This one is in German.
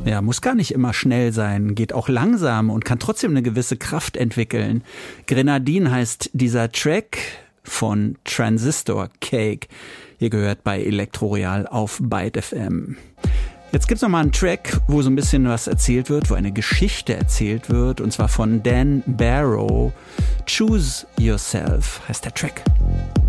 Ja, muss gar nicht immer schnell sein, geht auch langsam und kann trotzdem eine gewisse Kraft entwickeln. Grenadine heißt dieser Track von Transistor Cake. Ihr gehört bei Elektroreal auf Byte FM. Jetzt gibt's noch mal einen Track, wo so ein bisschen was erzählt wird, wo eine Geschichte erzählt wird, und zwar von Dan Barrow. Choose Yourself heißt der Track.